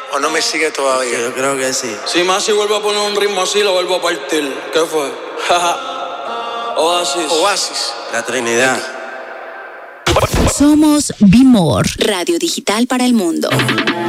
¿O no me sigue todavía? Sí, yo creo que sí. Si Masi vuelve a poner un ritmo así, lo vuelvo a partir. ¿Qué fue? Oasis. La Trinidad. Somos Bimor, radio digital para el mundo.